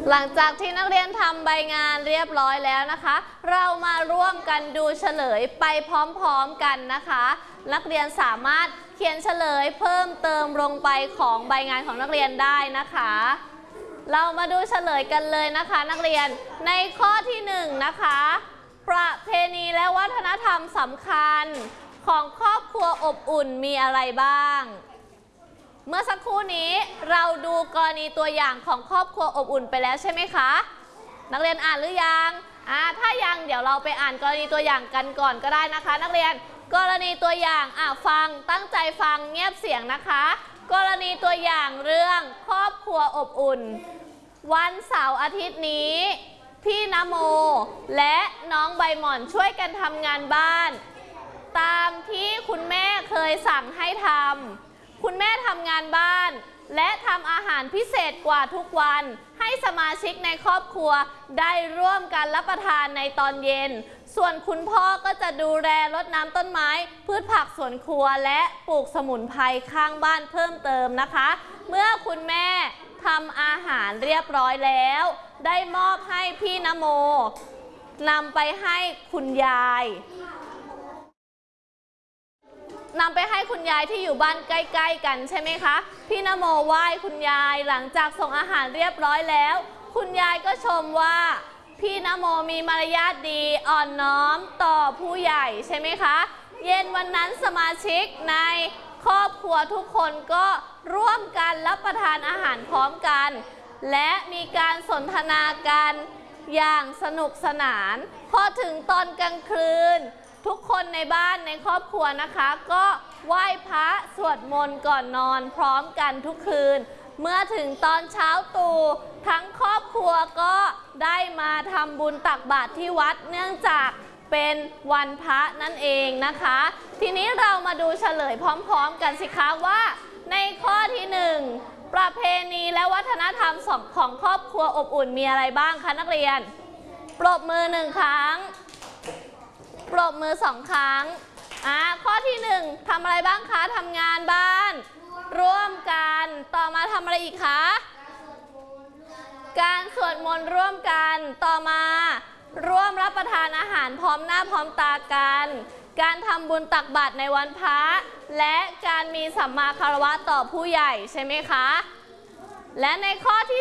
หลังจากที่นักเรียนทำใบงานเรียบร้อยแล้วนะคะ เรามาร่วมกันดูเฉลยไปพร้อมๆกันนะคะ นักเรียนสามารถเขียนเฉลยเพิ่มเติมลงไปของใบงานของนักเรียนได้นะคะ เรามาดูเฉลยกันเลยนะคะนักเรียนในข้อที่1นะคะประเพณีและวัฒนธรรมสำคัญของครอบครัวอบอุ่นมีอะไรบ้างเมื่อสักครู่นี้เราดูกรณีตัวอย่างของครอบครัวอบอุ่นไปแล้วใช่ไหมคะนักเรียนอ่านหรือยังถ้ายังเดี๋ยวเราไปอ่านกรณีตัวอย่างกันก่อนก็ได้นะคะนักเรียนกรณีตัวอย่างฟังตั้งใจฟังเงียบเสียงนะคะกรณีตัวอย่างเรื่องครอบครัวอบอุ่นวันเสาร์อาทิตย์นี้พี่นโมและน้องใบหม่อนช่วยกันทำงานบ้านตามที่คุณแม่เคยสั่งให้ทำคุณแม่ทำงานบ้านและทำอาหารพิเศษกว่าทุกวันให้สมาชิกในครอบครัวได้ร่วมกันรับประทานในตอนเย็นส่วนคุณพ่อก็จะดูแลรดน้ำต้นไม้พืชผักสวนครัวและปลูกสมุนไพรข้างบ้านเพิ่มเติมนะคะเมื่อคุณแม่ทำอาหารเรียบร้อยแล้วได้มอบให้พี่นโมนำไปให้คุณยายที่อยู่บ้านใกล้ๆกันใช่ไหมคะพี่นโมไหว้คุณยายหลังจากส่งอาหารเรียบร้อยแล้วคุณยายก็ชมว่าพี่นโมมีมารยาทดีอ่อนน้อมต่อผู้ใหญ่ใช่ไหมคะเย็นวันนั้นสมาชิกในครอบครัวทุกคนก็ร่วมกันรับประทานอาหารพร้อมกันและมีการสนทนากันอย่างสนุกสนานพอถึงตอนกลางคืนทุกคนในบ้านในครอบครัวนะคะก็ไหว้พระสวดมนต์ก่อนนอนพร้อมกันทุกคืนเมื่อถึงตอนเช้าตรู่ทั้งครอบครัวก็ได้มาทำบุญตักบาตรที่วัดเนื่องจากเป็นวันพระนั่นเองนะคะทีนี้เรามาดูเฉลยพร้อมๆกันสิคะว่าในข้อที่1ประเพณีและวัฒนธรรมของครอบครัวอบอุ่นมีอะไรบ้างคะนักเรียนปรบมือ1ครั้งปรบมือ2ครั้งข้อที่1ทำอะไรบ้างคะทำงานบ้านร่วมกันต่อมาทำอะไรอีกคะการสวดมนต์ร่วมกันต่อมาร่วมรับประทานอาหารพร้อมหน้าพร้อมตากันการทำบุญตักบาตรในวันพระและการมีสัมมาคารวะต่อผู้ใหญ่ใช่ไหมคะและในข้อที่